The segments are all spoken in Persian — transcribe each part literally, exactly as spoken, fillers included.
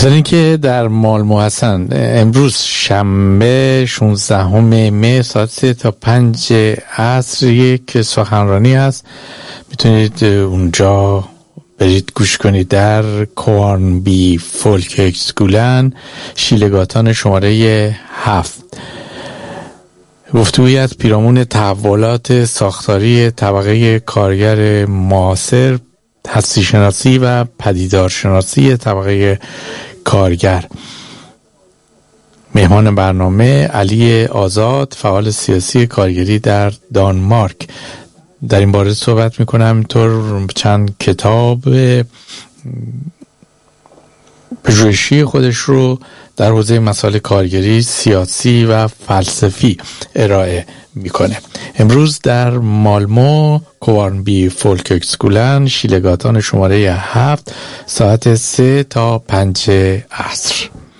مثلا اینکه در مالمو هستن امروز شنبه شانزدهم می ساعت سه تا پنج عصر یک سخنرانی هست، میتونید اونجا برید گوش کنید. در کوارنبی فولکهögskolan شیلگاتان شماره هفت. گفتگویی از پیرامون تحولات ساختاری طبقه کارگر معاصر، هستی شناسی و پدیدارشناسی طبقه کارگر. مهمان برنامه علی آزاد، فعال سیاسی کارگری در دانمارک. در این باره صحبت میکنم. اینطور چند کتاب پژوهشی خودش رو در حوزه مسائل کارگری، سیاسی و فلسفی ارائه میکنه. امروز در مالمو کوارنبی فولکهögskolan شیلگاتان شماره هفت ساعت سه تا پنج عصر.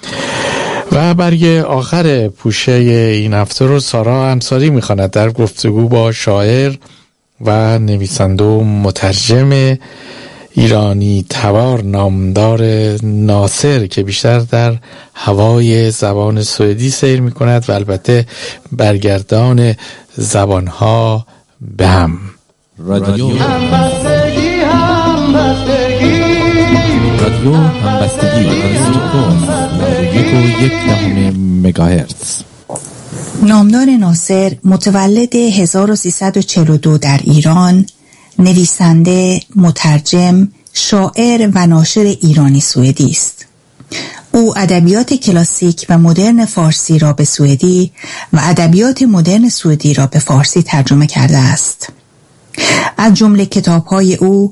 و برگ آخر پوشه این هفته رو سارا انصاری میخواند در گفتگو با شاعر و نویسنده و مترجم ایرانی تبار نامدار ناصر که بیشتر در هوای زبان سوئدی سیر می کند و البته برگردان زبانها به هم. رادیو همبستگی همبستگی رادیو همبستگی یک و یک دهم مگاهرتز. نامدار ناصر متولد هزار و سیصد و چهل و دو در ایران، نویسنده، مترجم، شاعر و ناشر ایرانی سوئدی است. او ادبیات کلاسیک و مدرن فارسی را به سوئدی و ادبیات مدرن سوئدی را به فارسی ترجمه کرده است. از جمله کتاب‌های او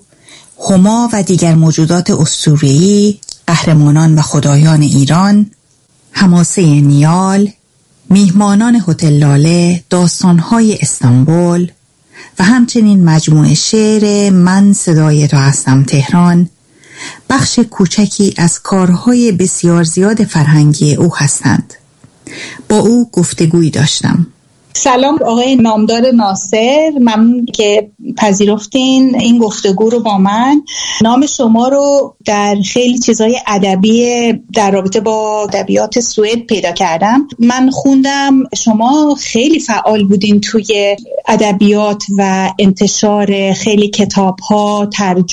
هما و دیگر موجودات اسطوره‌ای، قهرمانان و خدایان ایران، حماسه نیال، میهمانان هتل لاله، داستان‌های استانبول و همچنین مجموعه شعر من صدای تو هستم تهران، بخش کوچکی از کارهای بسیار زیاد فرهنگی او هستند. با او گفتگویی داشتم. سلام آقای نامدار ناصر، ممنون که پذیرفتین این گفتگو رو با من. نام شما رو در خیلی چیزای ادبی در رابطه با ادبیات سوئد پیدا کردم. من خوندم شما خیلی فعال بودین توی ادبیات و انتشار خیلی کتاب‌ها،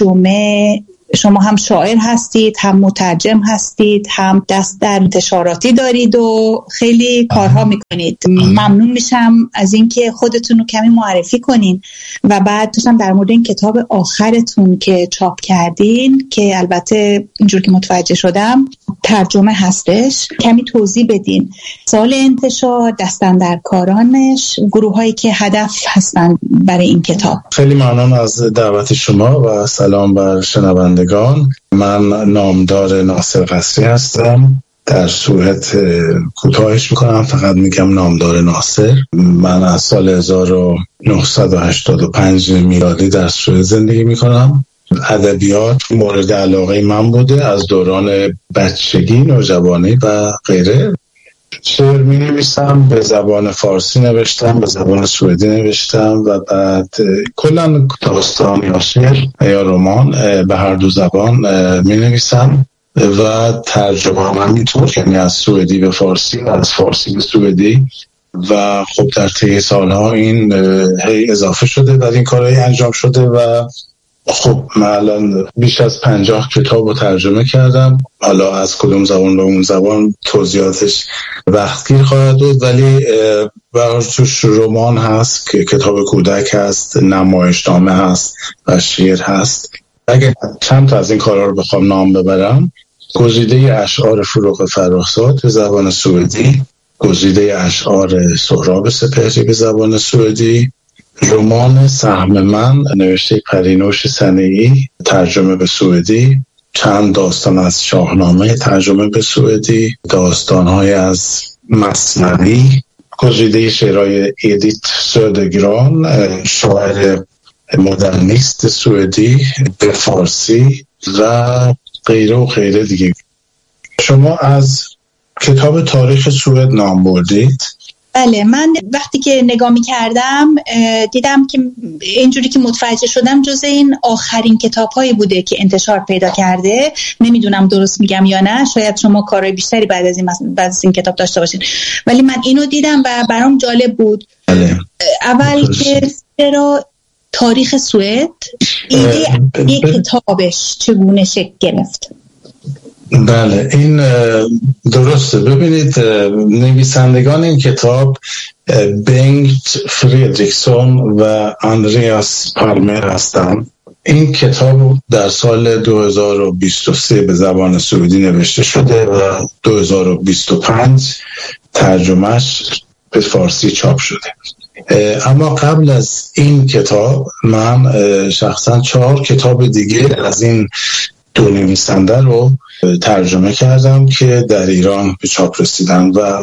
ترجمه. شما هم شاعر هستید، هم مترجم هستید، هم دست در انتشاراتی دارید و خیلی کارها میکنید. ممنون میشم از اینکه خودتون رو کمی معرفی کنین و بعد توشم در مورد این کتاب آخرتون که چاپ کردین که البته اینجور که متوجه شدم ترجمه هستش، کمی توضیح بدین. سال انتشار، دستاندرکارانش، گروه هایی که هدف هستن برای این کتاب. خیلی ممنون از دعوت شما و سلام بر شنوندگان. من نامدار ناصر قصری هستم. در صورت کوتاهش میکنم فقط میگم نامدار ناصر. من از سال هزار و نهصد و هشتاد و پنج میلادی در سوئد زندگی میکنم. ادبیات مورد علاقه من بوده از دوران بچگی، نوجوانی و غیره. شعر می نویسم، به زبان فارسی نوشتم، به زبان سوئدی نوشتم و بعد کلا داستان یا شعر یا رمان به هر دو زبان می نویسم و ترجمه هم همینطور، یعنی از سوئدی به فارسی و از فارسی به سوئدی. و خب در طی سالها این هی اضافه شده و این کارهایی انجام شده و خب من الان بیش از پنجاه کتاب رو ترجمه کردم. حالا از کدوم زبان به اون زبان توضیحاتش وقتگیر خواهد بود، ولی برای توش رمان هست، کتاب کودک هست، نمایشنامه هست و شعر هست. اگه چند تا از این کارها رو بخوام نام ببرم: گزیده اشعار فروغ فرخزاد به زبان سوئدی، گزیده اشعار سهراب سپهری به زبان سوئدی، رمان سهم من نوشته پرینوش سنه‌ای ترجمه به سوئدی، چند داستان از شاهنامه ترجمه به سوئدی، داستان‌های از مثنوی، گزیده شعرهای ادیت سودگران شاعر مدرنیست سوئدی به فارسی و غیره و غیره دیگه. شما از کتاب تاریخ سوئد نام بردید. بله، من وقتی که نگاه می کردم دیدم که اینجوری که متوجه شدم جز این آخرین کتاب هایی بوده که انتشار پیدا کرده. نمیدونم درست میگم یا نه، شاید شما کارهای بیشتری بعد از این بعد از این کتاب داشته باشین، ولی من اینو دیدم و برام جالب بود. بله. اول که چرا تاریخ سوئد ایده یک کتابش چگونه شکل گرفت؟ بله، این درسته. ببینید، نویسندگان این کتاب بنگت فریدریکسون و اندریاس پالمر هستند. این کتاب در سال دو هزار و بیست و سه به زبان سوئدی نوشته شده و دو هزار و بیست و پنج ترجمهش به فارسی چاپ شده. اما قبل از این کتاب من شخصا چهار کتاب دیگه از این دو نویسنده رو ترجمه کردم که در ایران به چاپ رسیدن و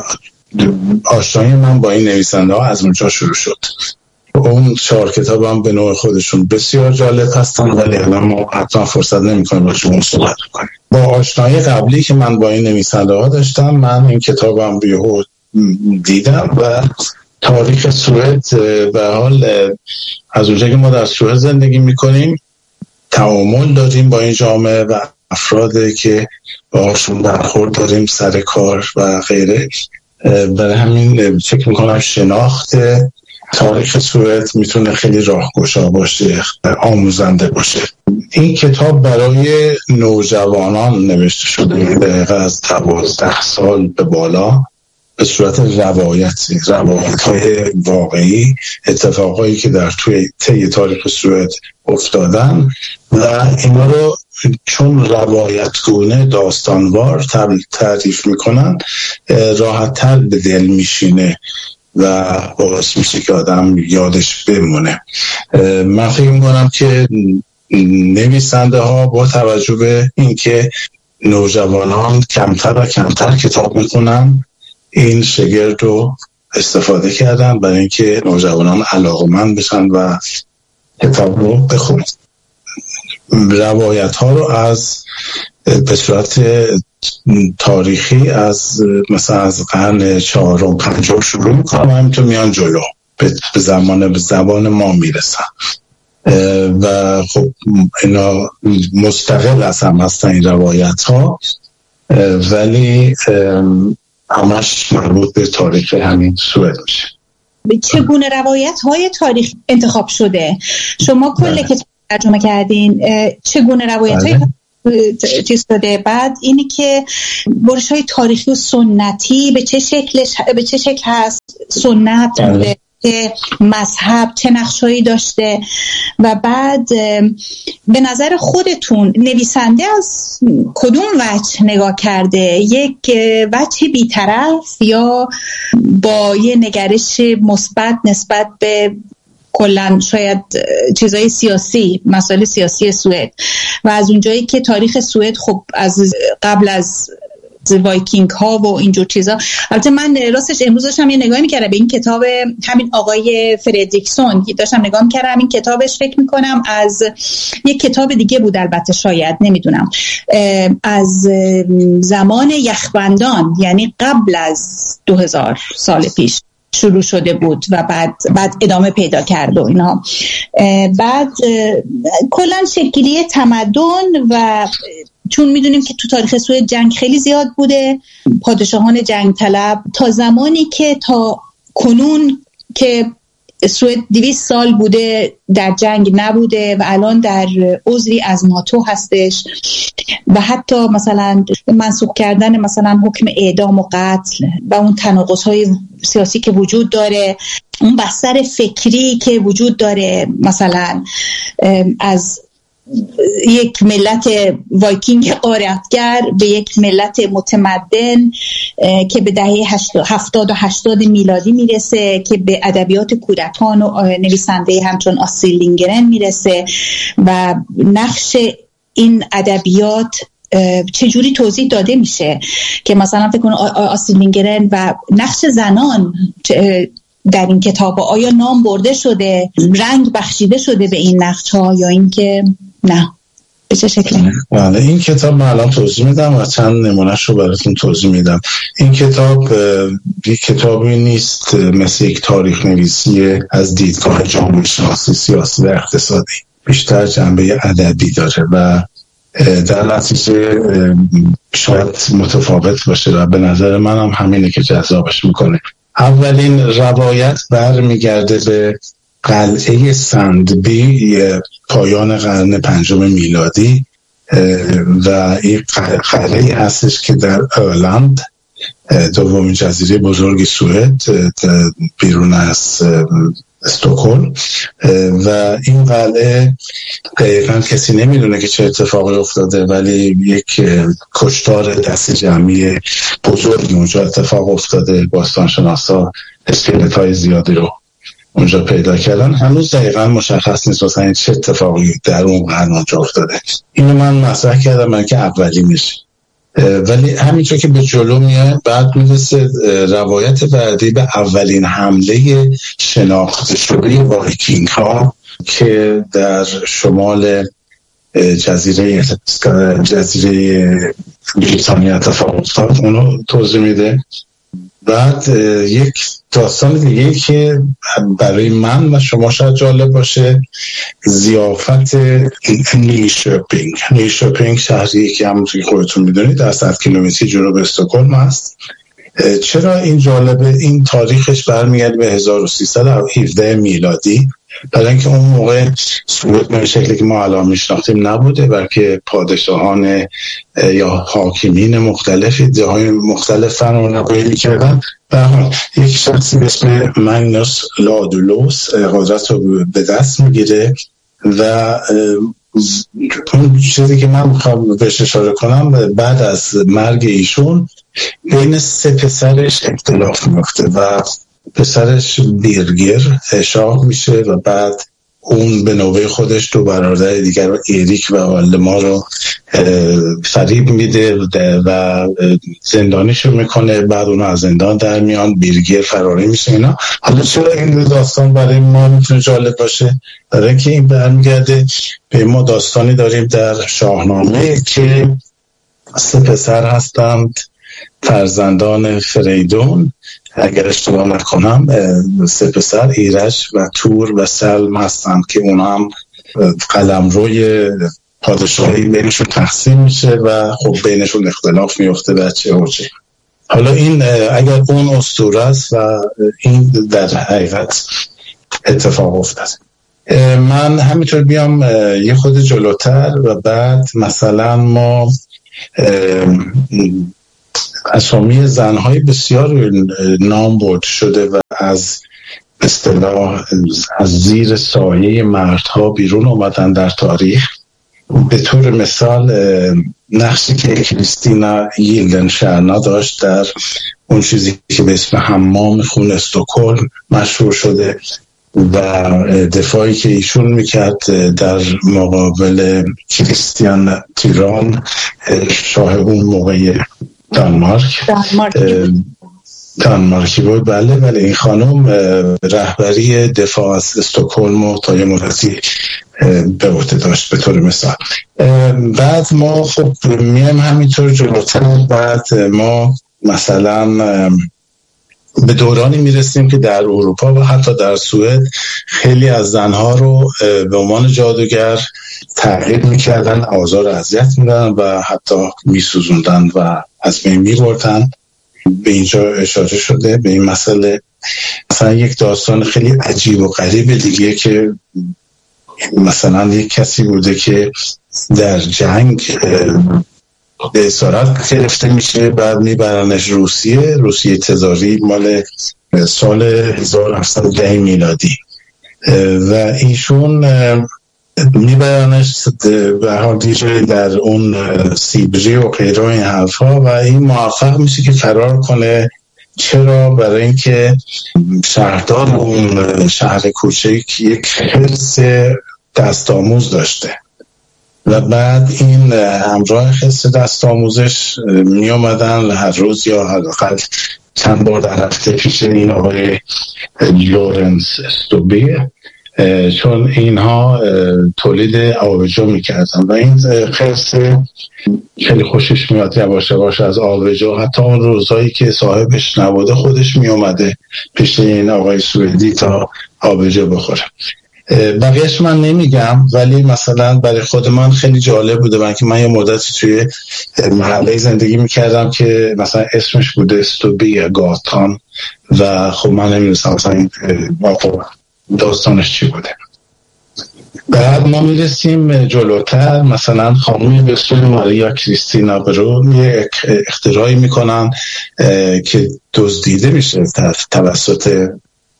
آشنایی من با این نویسنده ها از اونجا شروع شد. اون چهار کتاب هم به نوع خودشون بسیار جالب هستن، ولی الان ما حتما فرصت نمی کنیم با شما صحبت کنیم. با آشنایی قبلی که من با این نویسنده ها داشتم، من این کتاب هم بیهود دیدم و تاریخ سوئد به حال از اونجایی که ما در سوئد زندگی میکنیم تعامل داریم با این جامعه و افرادی که باهاشون برخورد داریم سر کار و غیره، برای همین فکر میکنم شناخت تاریخ سوئد میتونه خیلی راهگشا باشه، آموزنده باشه. این کتاب برای نوجوانان نوشته شده از دوازده سال به بالا، به صورت روایتی، روایت‌های واقعی، اتفاقایی که در توی طی تاریخ سوئد افتادن و اینا رو چون روایتگونه داستانوار تعریف میکنن راحت تر به دل میشینه و باعث میشه که آدم یادش بمونه. من فکر میکنم که نویسنده ها با توجه به اینکه نوجوانان کمتر و کمتر کتاب میخونن، این شگرد رو استفاده کردن برای اینکه نوجوانان علاقه‌مند بشن و کتاب رو بخونن. روایت ها رو از به صورت تاریخی از مثلا از قرن چهارم پنجم شروع میکنم، همینطور میان جلو به زمان به زبان ما میرسن و خب اینا مستقل از هم هستن این روایت ها، ولی همش مربوط به تاریخ همین سوئد میشه. چگونه روایت های تاریخ انتخاب شده؟ شما کل کتاب ترجمه کردین، چگونه روایت های چیز شده؟ بعد اینی که برش های تاریخی و سنتی به چه شکلش به چه شکل هست؟ سنت بوده، مذهب چه نقشهایی داشته؟ و بعد به نظر خودتون نویسنده از کدوم وجه نگاه کرده؟ یک وجه بی‌طرف یا با یه نگرش مثبت نسبت به کلن شاید چیزای سیاسی، مسائل سیاسی سوئد؟ و از اونجایی که تاریخ سوئد خب از قبل از وایکینگ ها و اینجور چیزا، البته من راستش امروز داشتم یه نگاهی میکردم به این کتاب همین آقای فریدریکسون، داشتم نگاه میکردم این کتابش فکر میکنم از یک کتاب دیگه بود، البته شاید نمیدونم، از زمان یخبندان، یعنی قبل از دو هزار سال پیش شروع شده بود و بعد بعد ادامه پیدا کرد و اینها. بعد کلا شکلی تمدن و چون میدونیم که تو تاریخ سوئد جنگ خیلی زیاد بوده، پادشاهان جنگ طلب، تا زمانی که تا کنون که سوئد دویست سال بوده در جنگ نبوده و الان در عضوی از ناتو هستش و حتی مثلا منسوخ کردن مثلا حکم اعدام و قتل و اون تناقض‌های سیاسی که وجود داره، اون بستر فکری که وجود داره، مثلا از یک ملت وایکینگ غارتگر به یک ملت متمدن که به دهه هفتاد و هشتاد میلادی میرسه، که به ادبیات کودکان و نویسنده همچون آستریل لینگرن میرسه و نقش این ادبیات چجوری توضیح داده میشه که مثلا فکر کنم آستریل لینگرن و نقش زنان در این کتاب آیا نام برده شده، رنگ بخشیده شده به این نقش ها یا اینکه نه؟ به چه شکلی؟ بله، این کتاب من الان توضیح میدم و چند نمونهش رو براتون توضیح میدم. این کتاب یک کتابی نیست مثل یک تاریخ نویسی از دیدگاه جامعه شناسی، سیاسی و اقتصادی، بیشتر جنبه ادبی داره و در نتیجه شاید متفاوت باشه و به نظر من هم همینه که جذابش میکنه. اولین روایت برمیگرده به قلعه سندبی پایان قرن پنجم میلادی و این قلعه هستش که در ایرلند، دومین جزیره بزرگ سوئد بیرون از استکهلم، و این قلعه دقیقا کسی نمیدونه که چه اتفاقی افتاده، ولی یک کشتار دست جمعی بزرگ اونجا اتفاق افتاده. باستانشناسا اسکلت‌های زیادی رو اونجا پیدا کردن. هنوز دقیقا مشخص نیست مثلا چه اتفاقی در اون قرن اونجا افتاده. اینو من مطرح کردم من که اولینش، ولی همینطور که به جلو میاد بعد میرسه روایت بعدی به اولین حمله شناخته شده وایکینگ ها که در شمال جزیره جزیره بریتانیا اتفاق افتاد، اونو توضیح میده. بعد یک داستان دیگه که برای من و شما شاید جالب باشه، ضیافت نیشوپینگ. نیشوپینگ شهری که همونطور که خودتون میدونید در صد کیلومتری جنوب استکهلم هست. چرا این جالبه؟ این تاریخش برمیگرده به هزار و سیصد و هفده میلادی، برای اینکه اون موقع سوئد به شکلی که ما الان میشناختیم نبوده، بلکه پادشاهان یا حاکمین مختلف ایده‌های مختلف فرمانروایی می‌کردن. به هر حال یک شخصی به اسم ماگنوس لادولوس قدرت رو به دست میگیره و اون چیزی که من میخوام بهش اشاره کنم، بعد از مرگ ایشون بین سه پسرش اختلاف میفته و پسرش بیرگر شاه میشه و بعد اون به نوبه خودش دو برادر دیگر رو، ایریک و والدمار رو فریب میده و زندانیشو میکنه. بعد اونو از زندان در میان، بیرگر فراری میشه. اینا حالا چرا این داستان برای ما میتونه جالب باشه؟ برای اینکه این برمیگرده به ما داستانی داریم در شاهنامه که سه پسر هستند، فرزندان فریدون، اگر اشتباه نکنم سه پسر ایرج و تور و سلم هستند که اونا هم قلمروی پادشاهی بینشون تقسیم میشه و خب بینشون اختلاف میفته بچه و چه. حالا این اگر اون اسطوره است و این در حقیقت اتفاق افتاد. من همینطور بیام یه خود جلوتر و بعد مثلا ما اسامی زنهای بسیار نام برده شده و از اصطلاح از زیر سایه مردها بیرون اومدن در تاریخ. به طور مثال نقشی که کریستینا ییلدنشترنا داشت در اون چیزی که به اسم حمام خون استکهلم مشهور شده و دفاعی که ایشون میکرد در مقابل کریستیان تیران، شاه اون موقع دانمارک دانمارکی بود. بله بله این خانم رهبری دفاع از استکهلم و تا یه مدتی به عهده داشت به طور مثال. بعد ما خب میایم همینطور جلوتر، بعد ما مثلا به دورانی میرسیم که در اروپا و حتی در سوئد خیلی از زنها رو به عنوان جادوگر تعقیب میکردن، آزار و اذیت میدن و حتی میسوزوندن و از بین میبردن. به اینجا اشاره شده به این مسئله. مثلا یک داستان خیلی عجیب و غریب دیگه که مثلا یک کسی بوده که در جنگ به اسارت گرفته میشه، بعد میبرنش روسیه روسیه تزاری مال سال هزار و هفتصد و ده میلادی و ایشون میبرنش به حال دیگه در اون سیبری و غیره این حرفا و این موفق میشه که فرار کنه. چرا؟ برای اینکه شهردار اون شهر کوچک یک حس دست آموز داشته و بعد این همراه خص دست آموزش می آمدن هر روز یا حداقل چند بار در هفته پیش این آقای لورنس استوبی چون اینها تولید آبجو میکردن و این خرس خیلی خوشش میاد یواش یواش از آبجو، حتی اون روزایی که صاحبش نبوده خودش میومده پیش این آقای سوئدی تا آبجو بخوره. بقیهش من نمیگم، ولی مثلا برای خود من خیلی جالب بوده، من که من یه مدتی توی محله زندگی میکردم که مثلا اسمش بوده استوبی گاتان و خب من نمیدونستم مثلا این داستانش چی بوده. بعد ما میرسیم جلوتر، مثلا خانومی به اسم ماریا کریستینا برو یه اختراعی میکنن که دزدیده میشه توسط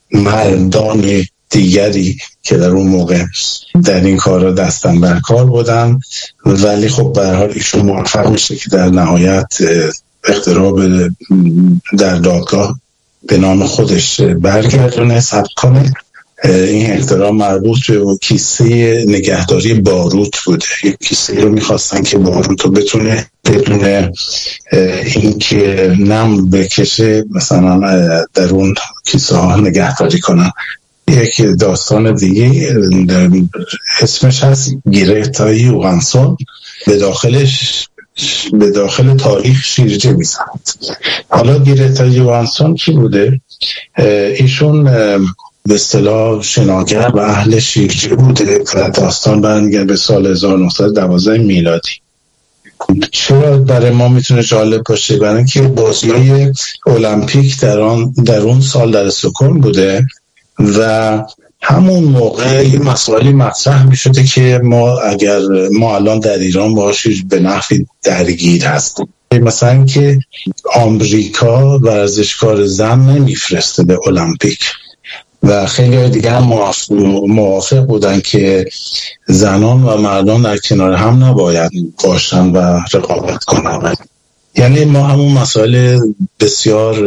مردان دیگری که در اون موقع در این کار را دستن بر کار بودن، ولی خب به هر حال ایشون موفق میشه که در نهایت اختراع در دادگاه به نام خودش برگردونه، ثبت کنه. این اختراع مربوط به کیسه نگهداری باروت بوده. یک کیسه رو میخواستن که باروت رو بتونه بدون اینکه نم بکشه مثلا در اون کیسه ها نگهداری کنن. یک داستان دیگه اسمش هست گرتا یوهانسون، به داخلش به داخل تاریخ شیرجه میزند. حالا گرتا یوهانسون کی بوده؟ ایشون به اصطلاح شناگر و اهل شیرجه بوده و داستان برمیگرده به سال هزار و نهصد و دوازده میلادی. چرا برای ما میتونه جالب باشه؟ برای اینکه بازی‌های المپیک در آن در اون سال در استکهلم بوده و همون موقع این مسائلی مطرح میشده که ما اگر ما الان در ایران باهاش به نحوی درگیر هستیم، مثلا که آمریکا ورزشکار زن نمیفرسته به المپیک و خیلی دیگه هم موافق بودن که زنان و مردان در کنار هم نباید باشن و رقابت کنن. یعنی ما همون مسائل بسیار،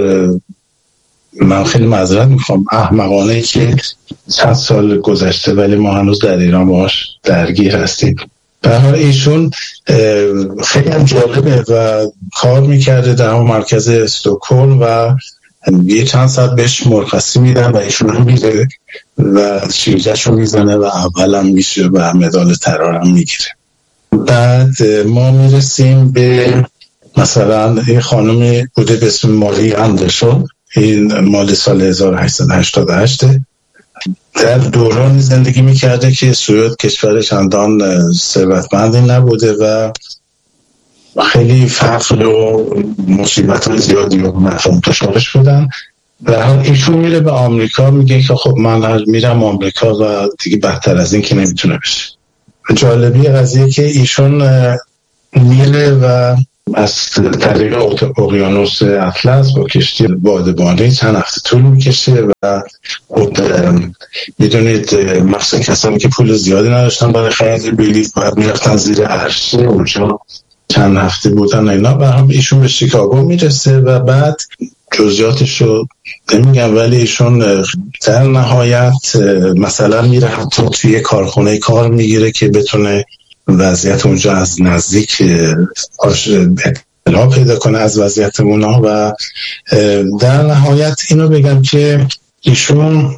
من خیلی معذرت میخوام، احمقانه که چند سال گذشته ولی ما هنوز در ایران باش درگیر هستیم. به هر حال ایشون خیلی هم جالبه و کار میکرده در همون مرکز استکهلم و یه چند ساعت بهش مرخصی میدن و ایشون هم میره و شیرجهش رو میزنه و اول هم میشه و مدال طلا هم میگیره. بعد ما میرسیم به مثلا یه خانمی بوده به اسم ماری اندرسون، این مال سال هزار و هشتصد و هشتاد و هشت، در دوران زندگی میکرده که سوئد کشور چندان ثروتمندی نبوده و خیلی فقر و مصیبت های زیادی و مفهوم تشارش بودن و ایشون میره به آمریکا، میگه که خب من میرم آمریکا و دیگه بدتر از این که نمیتونه بشه. جالبی قضیه که ایشون میره و از طریق اقیانوس اطلس با کشتی بادبانی چند هفته طول میکشه و میدونید مخصوصا کسانی که پول زیادی نداشتن برای خرید بلیط باید میرفتن زیر عرشه، اونجا چند هفته بودن اینا و هم ایشون به شیکاگو میرسه و بعد جزئیاتش رو نمیگم، ولی ایشون در نهایت مثلا میره حتی توی کارخونه کار میگیره که بتونه وضعیت اونجا از نزدیک اطلاع پیدا کنه از وضعیت اونا و در نهایت اینو بگم که ایشون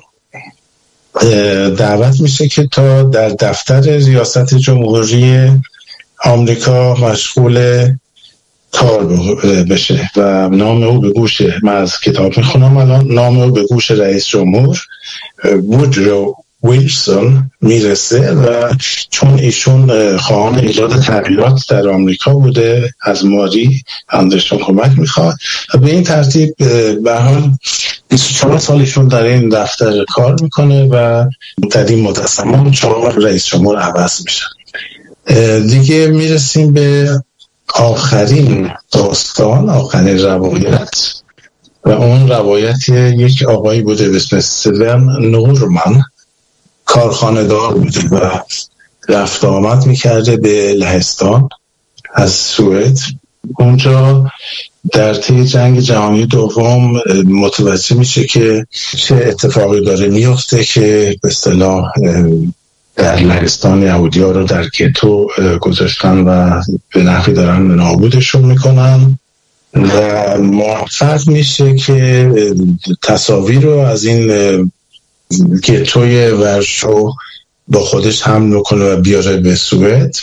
دعوت میشه که تا در دفتر ریاست جمهوری آمریکا مشغول کار بشه و نام او به گوش، من از کتاب میخونم الان، نام او به گوش رئیس جمهور وودرو ویلسون میرسه و چون ایشون خواهان ایجاد تغییرات در آمریکا بوده از ماری اندرسون کمک میخواد و به این ترتیب به حال بیست و چهار سال ایشون در این دفتر کار میکنه و در این مدت زمان چهار رئیس جمهور عوض میشن. دیگه میرسیم به آخرین داستان، آخرین روایت و اون روایت یک آقایی بوده به اسم سون نورمن، کارخانه دار بوده و رفت آمد میکرده به لهستان از سوئد. اونجا در طی جنگ جهانی دوم متوجه میشه که چه اتفاقی داره میفته که به اصطلاح در لهستان یهودی‌ها رو در گتو گذاشتن و به نحوی دارن نابودشون میکنن و موفق میشه که تصاویر رو از این گتوی ورشو با خودش حمل کنه و بیاره به سوئد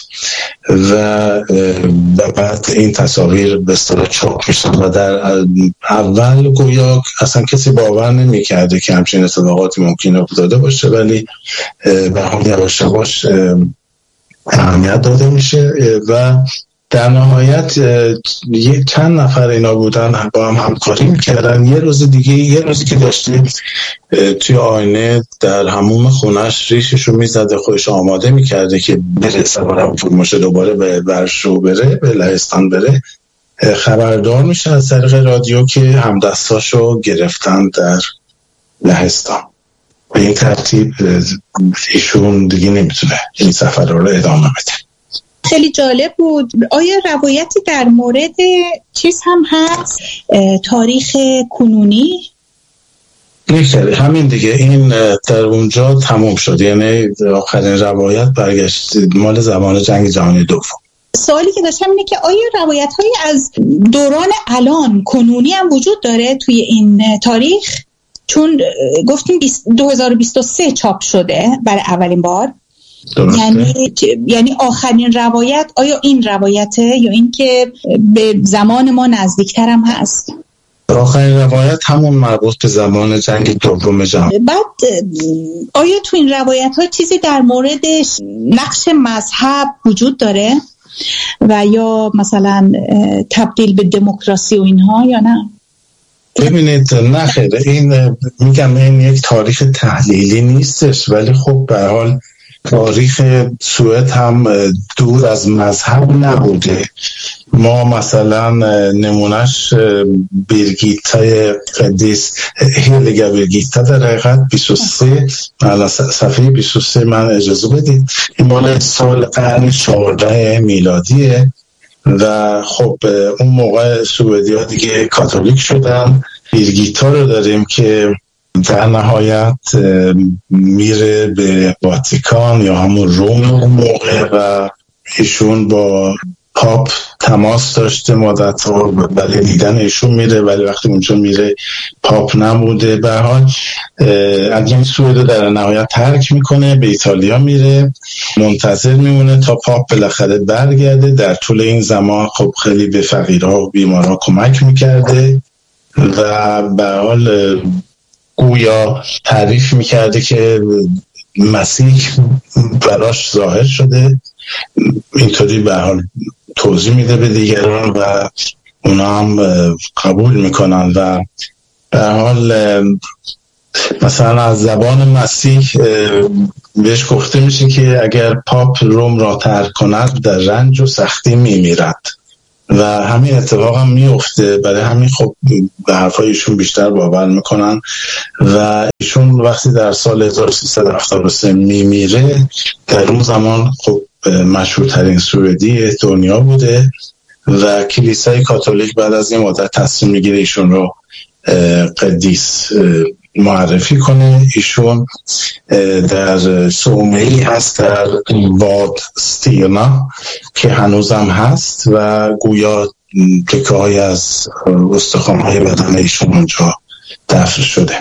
و بعد این تصاویر به اصطلاح چاپ میشن و در اول گویا اصلا کسی باور نمی‌کرده که همچین اتفاقاتی ممکنه افتاده باشه، ولی به هم یواش یواش اهمیت داده میشه و در نهایت یه چند نفر اینا بودن با هم همکاری میکردن. یه روز دیگه یه روزی که داشته توی آینه در حموم خونش ریششو میزده، خودش آماده میکرده که بره سوارم فرماشه دوباره به ورشو بره، به لهستان بره، خبردار میشه از طریق رادیو که همدستاشو گرفتن در لهستان. به این ترتیب ایشون دیگه نمیتونه این سفر رو ادامه بده. خیلی جالب بود. آیا روایتی در مورد چیز هم هست؟ تاریخ کنونی؟ نه، همین دیگه، این در اونجا تموم شد، یعنی آخرین روایت برگشت مال زمان جنگ جهانی دوم. سوالی که داشتم اینه که آیا روایت هایی از دوران الان کنونی هم وجود داره توی این تاریخ؟ چون گفتیم دو هزار و بیست و سه چاپ شده برای اولین بار. درسته. یعنی یعنی آخرین روایت آیا این روایته یا این که به زمان ما نزدیکتر هم هست؟ آخرین روایت همون مربوط به زمان جنگ دوم جهانی. بعد آیا تو این روایت ها چیزی در مورد نقش مذهب وجود داره و یا مثلا تبدیل به دموکراسی و اینها یا نه؟ ببینید، نه خیر، این میگم این یک تاریخ تحلیلی نیستش، ولی خب به هر حال تاریخ سوئد هم دور از مذهب نبوده. ما مثلا نمونش بیرگیتای قدیس هیلگا بیرگیتا در حقیقت بیست و سه صفحه بیست و سه من اجازه بدید، این مال سال قرن چهاردهم میلادیه و خب اون موقع سوئدی ها دیگه کاتولیک شدن. بیرگیتا رو داریم که در نهایت میره به واتیکان یا همون روم اون موقع و ایشون با پاپ تماس داشته مدت ها، برای دیدن ایشون میره، ولی وقتی اونجا میره پاپ نبوده. به هر حال اگه سوئد در نهایت ترک میکنه، به ایتالیا میره، منتظر میمونه تا پاپ بالاخره برگرده. در طول این زمان خب خیلی به فقیرها و بیمارها کمک میکرده و به هر حال گویا تعریف میکرده که مسیح براش ظاهر شده، اینطوری به هر حال توضیح میده به دیگران و اونا هم قبول میکنن و به هر حال مثلا از زبان مسیح بهش گفته میشه که اگر پاپ روم را ترک کند در رنج و سختی میمیرد و همین اتفاق هم میفته. برای همین خب به حرفای ایشون بیشتر باور میکنن و ایشون وقتی در سال هزار و سیصد و هفتاد و سه میمیره، در اون زمان خب مشهورترین سوئدی دنیا بوده و کلیسای کاتولیک بعد از این مدت تصمیم میگیره ایشون رو قدیس معرفی کنه. ایشون در صومعی هست در باد ستیرنا که هنوزم هست و گویا تکه های از استخوان های بدن ایشون اونجا دفن شده.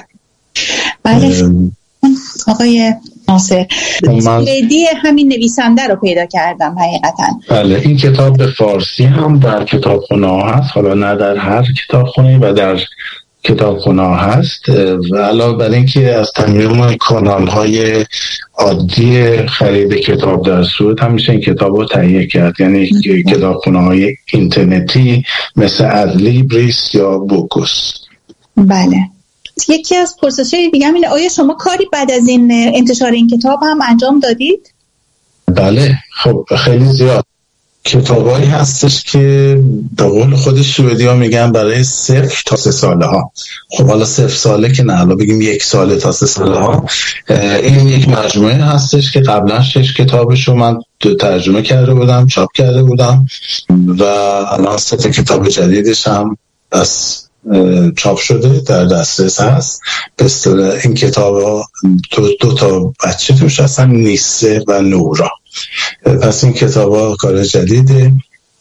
بله آقای ناصر، سوئدی همین نویسنده رو پیدا کردم حقیقتا. بله، این کتاب به فارسی هم در کتابخونه ها هست، حالا نه در هر کتابخونه و در کتابخونه ها هست و علاوه بر این که از تمام کانال های عادی خرید کتاب در سوئد هم میشه این کتاب رو تهیه کرد، یعنی کتابخونه های اینترنتی مثل ادلیبریس یا بوکوس. بله. یکی از پرسش‌های دیگه هم اینه آیا شما کاری بعد از این انتشار این کتاب هم انجام دادید؟ بله، خب خیلی زیاد. کتابایی هستش که به قول خود سوئدی ها میگن برای صفر تا سه ساله ها. خب حالا صفر ساله که نه، حالا بگیم یک ساله تا سه ساله ها. این یک مجموعه هستش که قبلا شش کتابشو من ترجمه کرده بودم، چاپ کرده بودم و الان سه کتاب جدیدش هم بس چاپ شده، در دسترس هست. پس این کتاب ها دو, دو تا بچه توش هستن، نیسه و نورا. پس این کتاب ها کار جدیده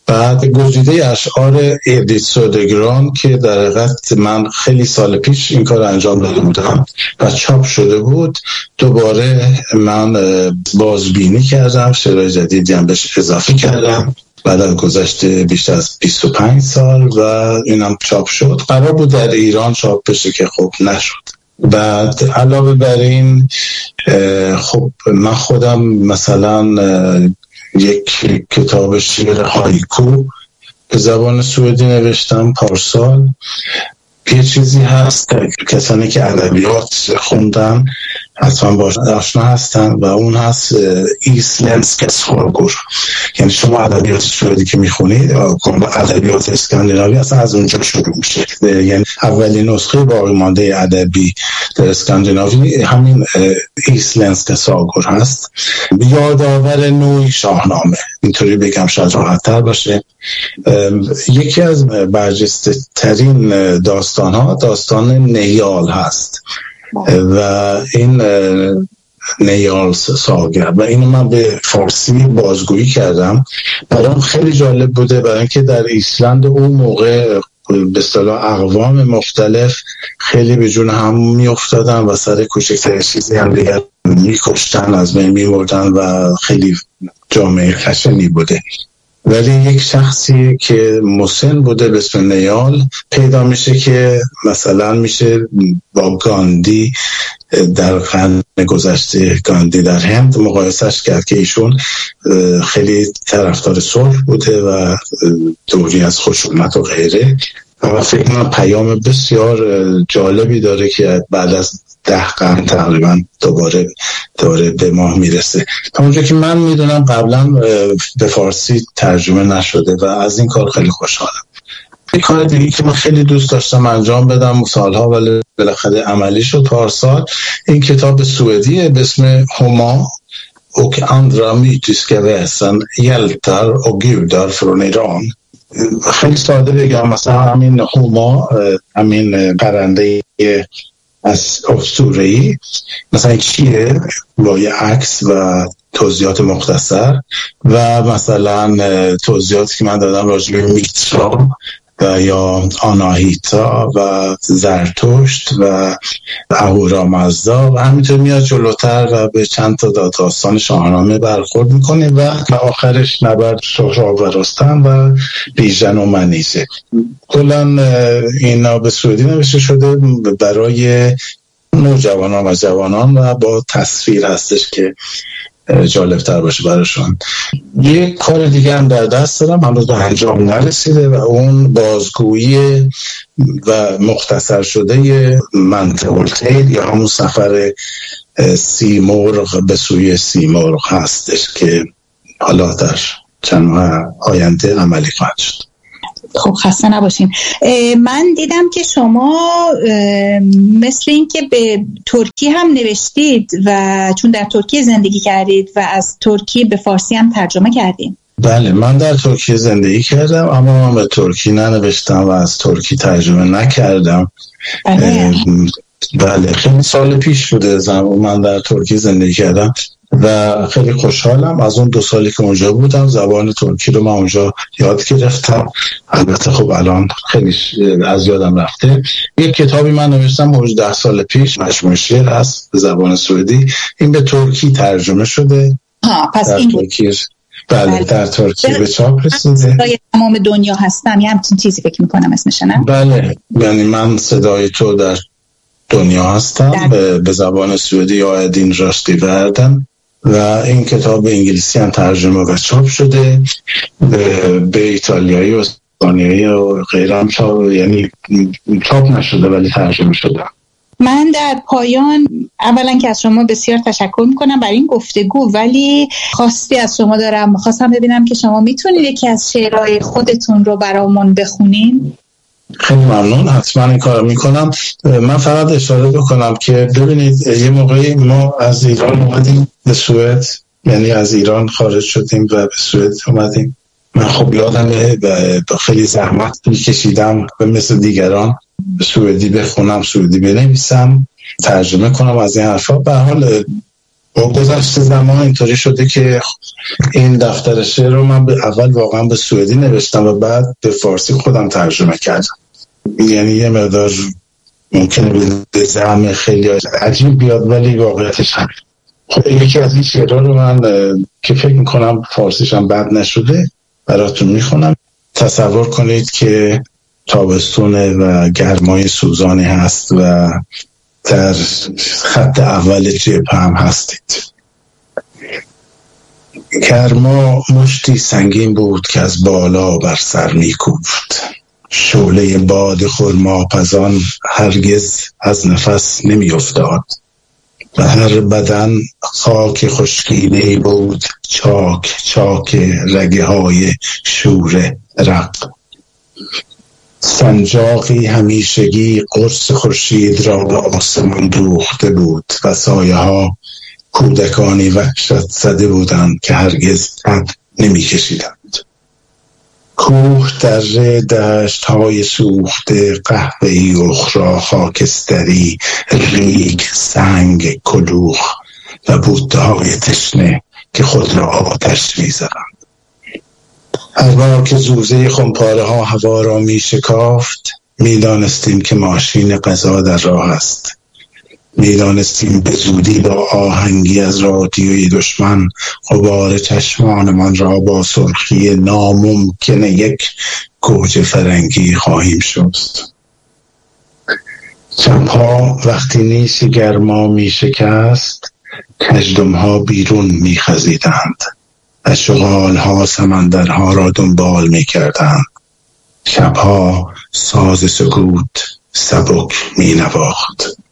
بعد گزیده اشعار ادیت سودگران که در حقیقت من خیلی سال پیش این کار انجام داده بودم و چاپ شده بود، دوباره من بازبینی کردم، شعرهای جدیدی هم بهش اضافه کردم بعد از گذشته بیشتر از بیست و پنج سال و اینم چاپ شد. قرار بود در ایران چاپ بشه که خب نشد. بعد علاوه بر این خب من خودم مثلا یک کتاب شعر هایکو به زبان سوئدی نوشتم پارسال. یه چیزی هست کسانی که ادبیات خوندن حتما باش آشنا هستن و اون هست ایسلندسک ساگور. یعنی شما ادبیات سوئدی که میخونید ادبیات اسکاندیناوی اصلا از اونجا شروع میشه. یعنی اولین نسخه باقی مانده ادبی در اسکاندیناوی همین ایسلندسک ساگور هست، یادآور نوعی شاهنامه، اینطوری بگم شاید راحت‌تر باشه. یکی از برجسته ترین داستان ها داستان نیال هست و این نیال ساگر و اینو من به فارسی بازگویی کردم. برام خیلی جالب بوده برای اینکه در ایسلند اون موقع به اصطلاح اقوام مختلف خیلی به جون هم می افتادن و سر کوچکترین چیزی هم دیگر می کشتن، از بین می مردن و خیلی جامعه خشنی بوده. ولی یک شخصی که مسن بوده به اسم نیال پیدا میشه که مثلا میشه با گاندی در قرن گذشته، گاندی در هند، مقایسش کرد که ایشون خیلی طرفدار صلح بوده و دوری از خشونت و غیره و فکر کنم پیام بسیار جالبی داره که بعد از ده قرن تقریبا دوباره دوباره به ما میرسه. تا اونجا که من میدونم قبلا به فارسی ترجمه نشده و از این کار خیلی خوشحالم. یک کار دیگه که من خیلی دوست داشتم انجام بدم سالها ولی بالاخره عملی شد پارسال، این کتاب سوئدیه به اسم هما och andra mytiska väsen hjältar och gudar från Iran. خیلی ساده بگم مثلا همین هما، همین پرنده از اسطوره‌ای مثلا چیه با یه عکس و توضیحات مختصر و مثلا توضیحاتی که من دادم راجع به میترا و یا آناهیتا و زرتشت و اهورامزدا و همینطور میاد جلوتر و به چند تا داستان شاهنامه برخورد میکنه و آخرش نبرد سهراب و رستم و بیژن و منیژه. کلا اینا به سوئدی نوشته شده برای نوجوانان و جوانان و با تصویر هستش که جالب تر باشه براشون. یک کار دیگه هم در دست دارم هنوز به انجام نرسیده و اون بازگویی و مختصر شده منطقه الخیل یا همون سفر سیمرغ به سوی سیمرغ هستش که حالا در چند ماه آینده عملی خواهد شد. خب خسته نباشین. من دیدم که شما مثل این که به ترکی هم نوشتید و چون در ترکیه زندگی کردید و از ترکی به فارسی هم ترجمه کردید. بله من در ترکیه زندگی کردم اما من به ترکی ننوشتم و از ترکی ترجمه نکردم. بله, بله خیلی سال پیش بوده زمان من در ترکیه زندگی کردم و خیلی خوشحالم. از اون دو سالی که اونجا بودم زبان ترکی رو من اونجا یاد گرفتم. البته خب الان خیلی از یادم رفته. یک کتابی من نوشتم هجده سال پیش، مجموعه شعر هست به زبان سوئدی، این به ترکی ترجمه شده. ها پس در این ترکیه بله, بله در ترکیه به چاپ رسیده. صدای تمام دنیا هستم یه همچین چیزی فکر میکنم اسمش نه؟ بله یعنی من صدای تو در دنیا هستم در... به, به زبان سوئدی یا ادین راستی وردن و این کتاب به انگلیسی هم ترجمه و چاپ شده، به, به ایتالیایی و اسپانیایی و غیره هم چاپ، یعنی چاپ نشده ولی ترجمه شده. من در پایان اولا که از شما بسیار تشکر میکنم برای این گفتگو، ولی خواستی از شما دارم، خواستم ببینم که شما میتونید یکی از شعرهای خودتون رو برامون بخونین؟ خیلی ممنون، حتما این کار میکنم. من فقط اشاره بکنم که ببینید یه موقعی ما از ایران اومدیم به سوئد، یعنی از ایران خارج شدیم و به سوئد اومدیم. من خب یادمه با خیلی زحمت میکشیدم و مثل دیگران سوئدی بخونم، سوئدی بنویسم، ترجمه کنم از این حرفا. به حال با گذشت زمان اینطوری شده که این دفتر شعر رو من به اول واقعا به سوئدی نوشتم و بعد به فارسی خودم ترجمه کردم. یعنی یه مقدار ممکنه به زعم خیلی عجیب بیاد ولی واقعیتش همین. خب یکی از این شعرها رو من که فکر میکنم فارسیشم بد نشده براتون میخونم. تصور کنید که تابستونه و گرمای سوزانی هست و در خط اول جبهه هم هستید. گرما مشتی سنگین بود که از بالا بر سر میکوفت. شعله باد خرماپزان هرگز از نفس نمی افتاد و هر بدن خاک خشکیده‌ای بود، چاک چاک رگه های شور رق. سنجاقی همیشگی قرص خورشید را به آسمان دوخته بود و سایه ها کودکانی وحشت زده بودند که هرگز تب نمی کشیدند. کوه دره دشت های سوخته، قهوه‌ای اخرى خاکستری، ریگ سنگ کلوخ و بوته های تشنه که خود را آتش می زدند. هر بار که زوزه خمپاره ها هوا را می شکافت می دانستیم که ماشین غذا در راه است. می دانستیم به زودی با آهنگی از رادیوی دشمن غبار چشمانمان را با سرخی ناممکن یک گوجه فرنگی خواهیم شست. شبها وقتی نیش گرما می شکست کژدم ها بیرون می خزیدند و شغال ها سمندرها را دنبال می کردند. شبها ساز سکوت سبک می نواخت.